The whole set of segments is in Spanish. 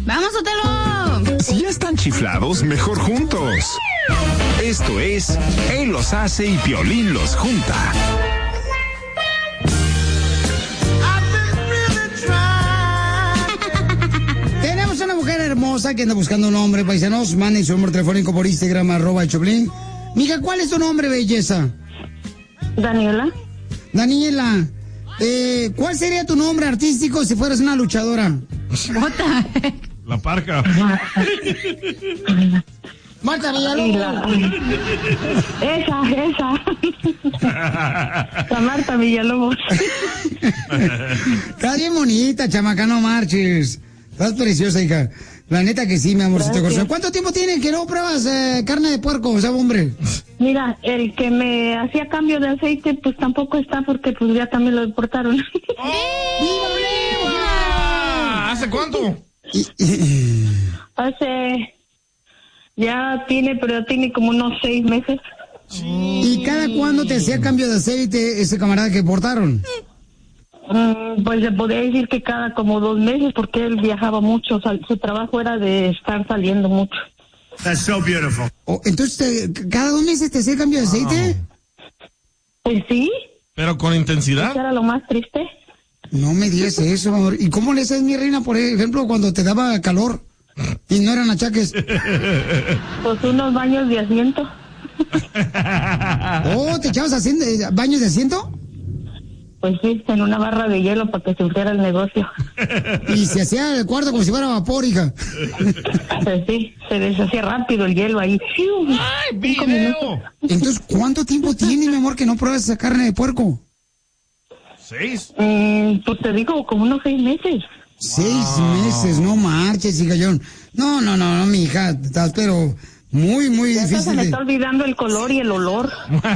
¡Vamos, Otelo! Si ya están chiflados, mejor juntos. Esto es Él los hace y Piolín los junta. Tenemos una mujer hermosa que anda buscando un hombre, paisanos. Manden su número telefónico por Instagram, @Choplin. Mija, ¿cuál es tu nombre, belleza? Daniela. Daniela, ¿cuál sería tu nombre artístico si fueras una luchadora? Bota. La Parca. Marta Villalobos. Esa. La Marta Villalobos. Estás bien bonita, chamaca, no marches. Estás preciosa, hija. La neta que sí, mi amorcito corazón. ¿Cuánto tiempo tiene que no pruebas carne de puerco, o sea, hombre? Mira, el que me hacía cambio de aceite, pues tampoco está porque pues ya también lo deportaron. ¡Viva! ¿Hace cuánto? Pero tiene como unos 6 meses. ¿Y cada cuándo te hacía cambio de aceite ese camarada que deportaron? Pues se podría decir que cada como 2 meses, porque él viajaba mucho, su trabajo era de estar saliendo mucho. That's so beautiful. Entonces, ¿cada 2 meses te hacía cambio de aceite? Pues sí. ¿Pero con intensidad? Eso era lo más triste. No me digas eso, amor. ¿Y cómo le haces, mi reina, por ejemplo, cuando te daba calor y no eran achaques? Pues unos baños de asiento. Oh, ¿te echabas baños de asiento? Pues sí, en una barra de hielo para que se hiciera el negocio. Y se hacía el cuarto como si fuera vapor, hija. Pues sí, se deshacía rápido el hielo ahí. ¡Ay, video! Entonces, ¿cuánto tiempo tiene, mi amor, que no pruebas esa carne de puerco? 6. Pues te digo, como unos 6 meses. 6 meses, no marches, hijallón. No, mi hija, estás pero muy, muy ya difícil. Se me está olvidando el color y el olor.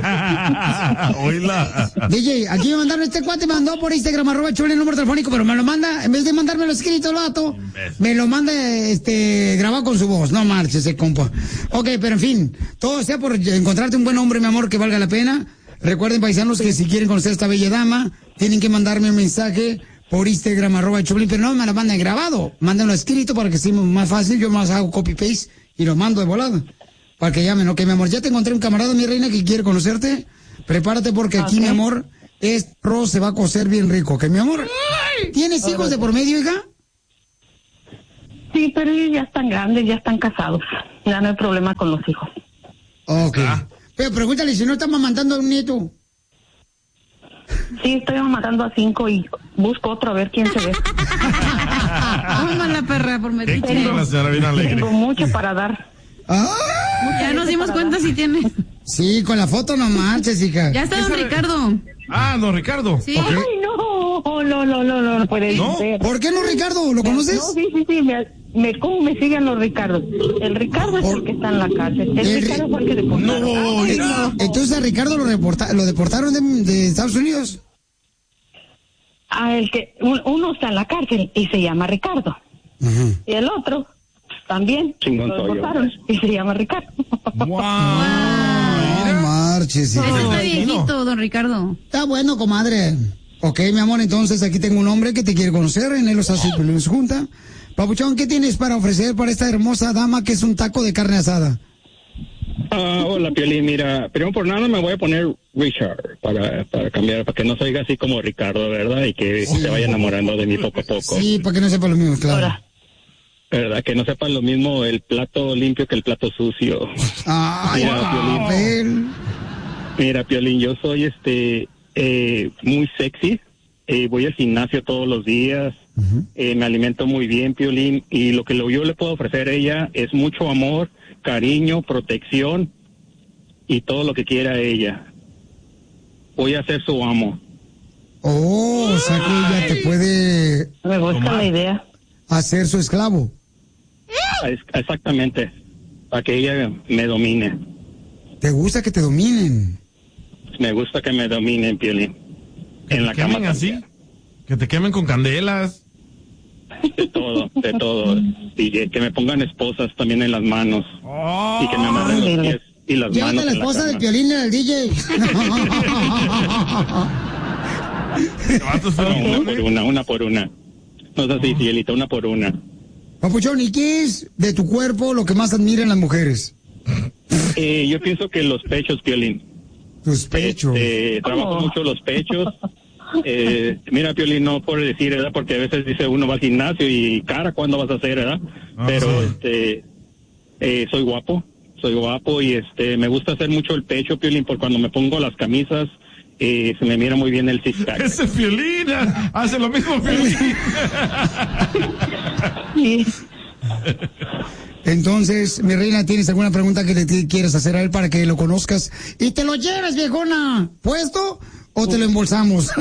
Oíla. DJ, aquí me mandaron, este cuate me mandó por Instagram, @Choplin, el número telefónico, pero me lo manda, en vez de mandármelo escrito el vato, me lo manda grabado con su voz. No marches ese compa. Ok, pero en fin, todo sea por encontrarte un buen hombre, mi amor, que valga la pena. Recuerden, paisanos, que si quieren conocer a esta bella dama, tienen que mandarme un mensaje por Instagram, @Choplin, pero no me la manden grabado, mándenlo escrito para que sea más fácil. Yo más hago copy-paste y lo mando de volada. Para que llamen, ok, mi amor. Ya te encontré un camarada, mi reina, que quiere conocerte. Prepárate porque aquí, mi amor, arroz se va a cocer bien rico, ¿ok, mi amor? ¿Tienes hijos de por medio, hija? Sí, pero ellos ya están grandes, ya están casados. Ya no hay problema con los hijos. Ok. Pero pregúntale si no está mamantando a un nieto. Sí, estoy matando a 5 y busco otro a ver quién se ve. Vamos la perra por meter. Tengo mucho para dar. Ya nos dimos cuenta si tiene. Sí, con la foto no marches, hija. Ya está don Ricardo. Ah, don Ricardo. Sí. Ay, no puede ser. ¿Por qué no, Ricardo? ¿Lo conoces? No, sí, ¿cómo me siguen los Ricardos? El Ricardo es el que está en la cárcel. El Ricardo fue el que deportaron. No. Entonces a Ricardo lo deportaron de Estados Unidos. Uno está en la cárcel y se llama Ricardo. Y el otro también lo deportaron y se llama Ricardo. ¡Wow! No marches. Eso está viejito, don Ricardo. Está bueno, comadre. Ok, mi amor, entonces aquí tengo un hombre que te quiere conocer. En él los hace y junta. Papuchón, ¿qué tienes para ofrecer para esta hermosa dama que es un taco de carne asada? Hola, Piolín, mira, primero por nada me voy a poner Richard para cambiar, para que no se oiga así como Ricardo, ¿verdad? Y que se vaya enamorando de mí poco a poco. Sí, para que no sepa lo mismo, claro. Ahora. ¿Verdad? Que no sepa lo mismo el plato limpio que el plato sucio. Ay, mira, Piolín, yo soy muy sexy, voy al gimnasio todos los días, me alimento muy bien, Piolín, y lo que yo le puedo ofrecer a ella es mucho amor, cariño, protección y todo lo que quiera ella. Voy a ser su amo. Oh, o sea que ella te puede... Me gusta la idea. Hacer su esclavo. Exactamente, para que ella me domine. ¿Te gusta que te dominen? Me gusta que me dominen, Piolín. En la cama así. Que te quemen con candelas. De todo. Y que me pongan esposas también en las manos. Y que me amarren los pies y las Llévate manos. La esposa del Piolín y del DJ. Una por una. No es así, Cielita, una por una. Papuchón, ¿y qué es de tu cuerpo lo que más admiran las mujeres? Yo pienso que los pechos, Piolín. Tus pechos. Trabajo mucho los pechos. Mira, Piolín, no por decir, ¿verdad? Porque a veces dice uno va al gimnasio y cara, ¿cuándo vas a hacer, verdad? Pero soy guapo y me gusta hacer mucho el pecho, Piolín, por cuando me pongo las camisas. Se me mira muy bien el six-pack. Ese Piolín hace lo mismo, Piolín. Sí. Entonces, mi reina, ¿tienes alguna pregunta que le quieras hacer a él para que lo conozcas? Y te lo lleves, viejona, ¿puesto o te lo embolsamos?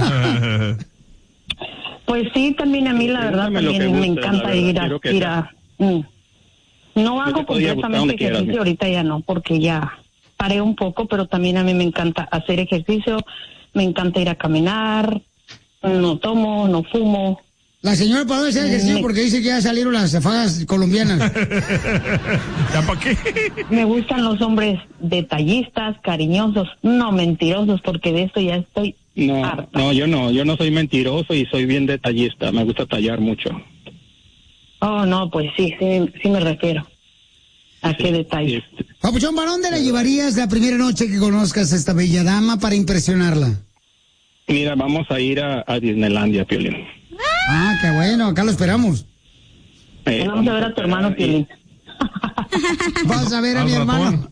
Pues sí, también a mí la verdad también me encanta ir a... No hago completamente ejercicio, ahorita ya no, porque ya paré un poco, pero también a mí me encanta hacer ejercicio, me encanta ir a caminar, no tomo, no fumo. La señora paró de hacer ejercicio porque dice que ya salieron las zafadas colombianas. ¿Ya para qué? Me gustan los hombres detallistas, cariñosos, no mentirosos, porque de esto ya estoy harta. No, yo no soy mentiroso y soy bien detallista, me gusta tallar mucho. Oh, no, pues sí me refiero. ¿A qué detalle? Papuchón, ¿para dónde la llevarías la primera noche que conozcas a esta bella dama para impresionarla? Mira, vamos a ir a Disneylandia, Piolín. Ah, qué bueno, acá lo esperamos. Vamos a ver a tu hermano, Piolín. Vas a ver a mi hermano.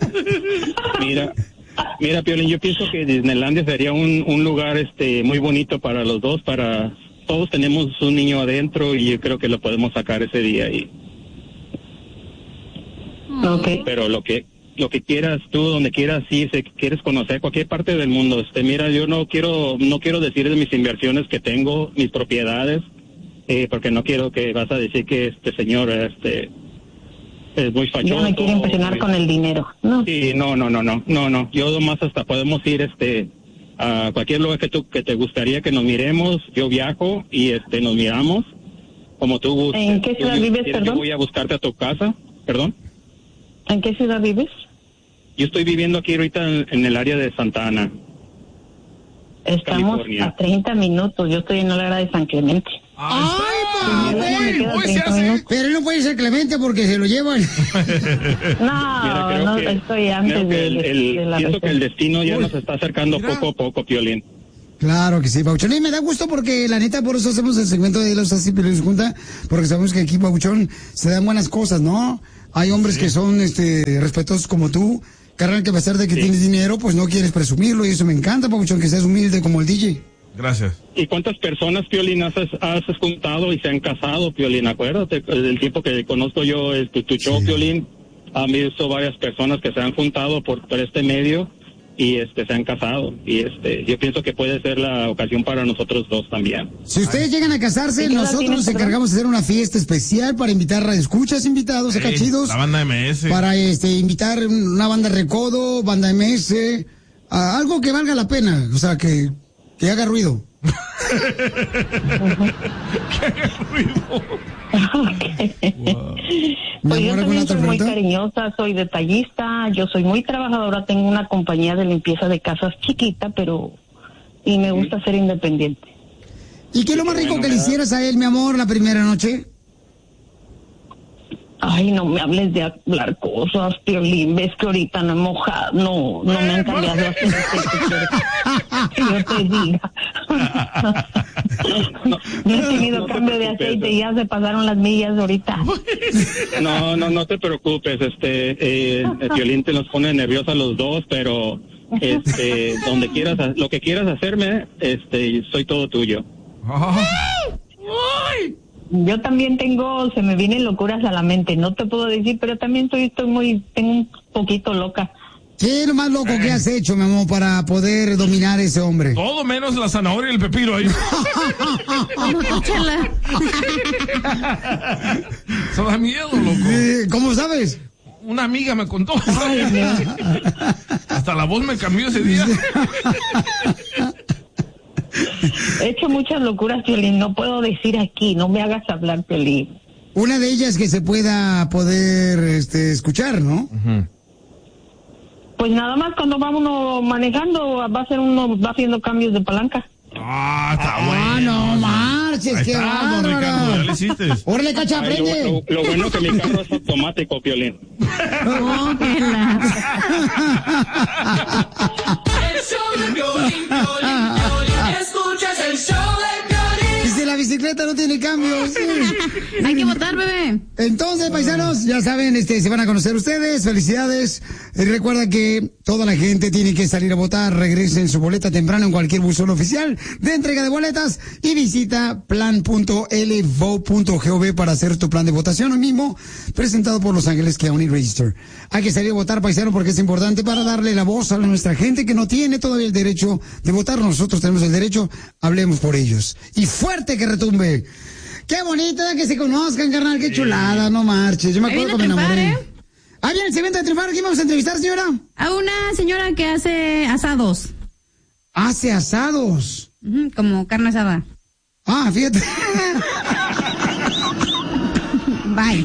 Mira, Piolín, yo pienso que Disneylandia sería un lugar muy bonito para los dos, todos tenemos un niño adentro y yo creo que lo podemos sacar ese día ahí. Okay. Pero lo que quieras tú, donde quieras, si quieres conocer cualquier parte del mundo, mira, yo no quiero decir de mis inversiones que tengo, mis propiedades, porque no quiero que vas a decir que este señor es muy fachoso. Yo me quiero impresionar con el dinero, ¿no? Sí, no, yo nomás hasta podemos ir a cualquier lugar que te gustaría que nos miremos, yo viajo y nos miramos como tú gustes. ¿En qué ciudad vives, perdón? Yo voy a buscarte a tu casa, perdón. ¿En qué ciudad vives? Yo estoy viviendo aquí ahorita en el área de Santa Ana. Estamos California. a 30 minutos, yo estoy en el área de San Clemente. ¡Ay, Hoy se hace. Pero él no puede ser Clemente porque se lo llevan. No, estoy antes de la pienso que el reserva. destino ya nos está acercando poco a poco, Piolín. Claro que sí, Pabuchón. Y me da gusto porque, la neta, por eso hacemos el segmento de los así Piolín junta, porque sabemos que aquí, Pabuchón, se dan buenas cosas, ¿no? Hay hombres que son respetuosos como tú, carnal, que a pesar de que tienes dinero, pues no quieres presumirlo, y eso me encanta, Pabuchón, que seas humilde como el DJ. Gracias. ¿Y cuántas personas, Piolín, has juntado y se han casado, Piolín? Acuérdate, del tiempo que conozco yo tu show, Piolín, han visto varias personas que se han juntado por este medio y se han casado. Y yo pienso que puede ser la ocasión para nosotros dos también. Si ustedes llegan a casarse, nosotros nos encargamos de hacer una fiesta especial para invitar a escuchas invitados acá chidos. La banda MS. Para invitar una banda Recodo, banda MS, algo que valga la pena, o sea, que haga ruido. ¿Qué haga ruido? Wow. Pues yo también soy muy cariñosa, soy detallista, yo soy muy trabajadora, tengo una compañía de limpieza de casas chiquita, y me gusta ser independiente. ¿Y qué es lo más rico que le hicieras a él, mi amor, la primera noche? Ay, no me hables de hablar cosas, Piolín, ves que ahorita no he mojado, no me han cambiado de aceite que yo te diga. No he tenido cambio de aceite y ya se pasaron las millas ahorita. No te preocupes, Piolín te nos pone nerviosa a los dos, pero donde quieras, lo que quieras hacerme, soy todo tuyo. Yo también se me vienen locuras a la mente, no te puedo decir, pero también tengo un poquito loca. ¿Qué es lo más loco que has hecho, mi amor, para poder dominar a ese hombre? Todo menos la zanahoria y el pepino ahí. Eso da miedo, loco. ¿Cómo sabes? Una amiga me contó. Ay, hasta la voz me cambió ese día. He hecho muchas locuras, Piolín, no puedo decir aquí, no me hagas hablar, Piolín. Una de ellas que se pueda poder escuchar, ¿no? Uh-huh. Pues nada más cuando va uno manejando, va haciendo cambios de palanca. Está bueno. No marches, qué bárbaro. Ya le hiciste. Órale, Cacha, aprende. Lo bueno es que mi carro es automático, Piolín. Oh, qué la... El show de Piolín, escuchas el show de Piolín. Y si la bicicleta no tiene cambios. Hay que votar, bebé. Entonces, paisanos, ya saben, se van a conocer ustedes. Felicidades. Recuerda que toda la gente tiene que salir a votar. Regresen su boleta temprano en cualquier buzón oficial de entrega de boletas y visita plan.lvote.gov para hacer tu plan de votación hoy mismo, presentado por Los Ángeles County Register. Hay que salir a votar, paisano, porque es importante para darle la voz a nuestra gente que no tiene todavía el derecho de votar. Nosotros tenemos el derecho, hablemos por ellos. Y fuerte que retumbe. Qué bonito que se conozcan, carnal, qué chulada, no marches. Yo me acuerdo cuando me enamoré. Ah, bien, el segmento de triunfar, ¿quién vamos a entrevistar, señora? A una señora que hace asados. ¿Hace asados? Como carne asada. Ah, fíjate. Bye.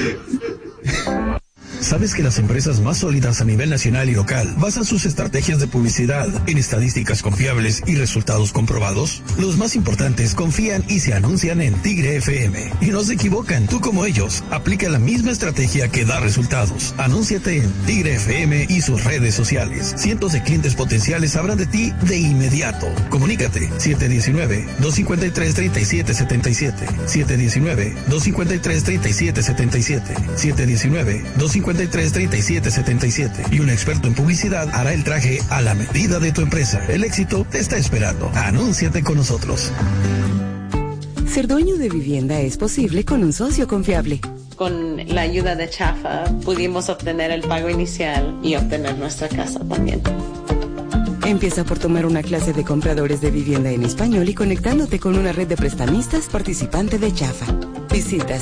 ¿Sabes que las empresas más sólidas a nivel nacional y local basan sus estrategias de publicidad en estadísticas confiables y resultados comprobados? Los más importantes confían y se anuncian en Tigre FM. Y no se equivocan, tú como ellos, aplica la misma estrategia que da resultados. Anúnciate en Tigre FM y sus redes sociales. Cientos de clientes potenciales sabrán de ti de inmediato. Comunícate 719-253-3777. 719-253-3777. 719-253-3777 y un experto en publicidad hará el traje a la medida de tu empresa. El éxito te está esperando. Anúnciate con nosotros. Ser dueño de vivienda es posible con un socio confiable. Con la ayuda de Chafa pudimos obtener el pago inicial y obtener nuestra casa también. Empieza por tomar una clase de compradores de vivienda en español y conectándote con una red de prestamistas participante de Chafa. Visita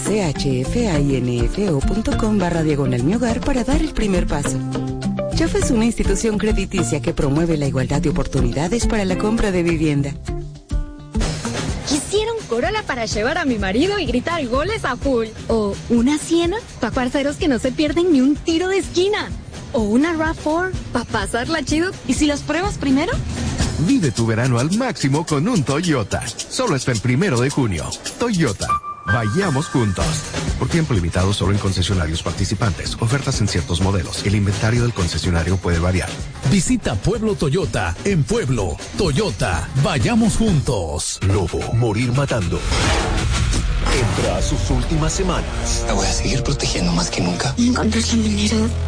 chfainfo.com/mi-hogar para dar el primer paso. Chafa es una institución crediticia que promueve la igualdad de oportunidades para la compra de vivienda. Quisiera un Corolla para llevar a mi marido y gritar goles a full. O una Siena para parceros que no se pierden ni un tiro de esquina. O una RAV4 para pasarla chido. ¿Y si los pruebas primero? Vive tu verano al máximo con un Toyota. Solo hasta el 1 de junio. Toyota. Vayamos juntos. Por tiempo limitado solo en concesionarios participantes. Ofertas en ciertos modelos. El inventario del concesionario puede variar. Visita Pueblo Toyota en Pueblo. Toyota. Vayamos juntos. Lobo, morir matando. Entra a sus últimas semanas. La voy a seguir protegiendo más que nunca. Me encontré la manera